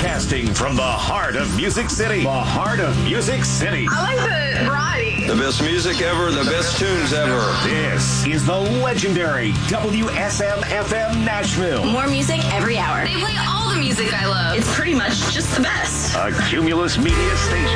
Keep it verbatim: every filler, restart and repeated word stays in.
Broadcasting from the heart of Music City. The heart of Music City. I like the variety. The best music ever, the best tunes ever. This is the legendary W S M F M Nashville. More music every hour. They play all the music I love. It's pretty much just the best. A Cumulus Media station.